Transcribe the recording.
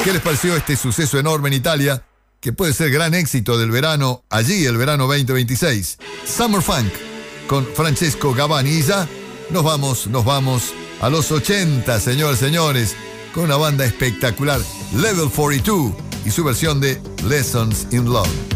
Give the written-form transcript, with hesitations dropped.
¿Qué les pareció este suceso enorme en Italia, que puede ser gran éxito del verano, allí el verano 2026? Summer Funk con Francesco Gavani. Y ya nos vamos a los 80, señores, con una banda espectacular, Level 42, y su versión de Lessons in Love.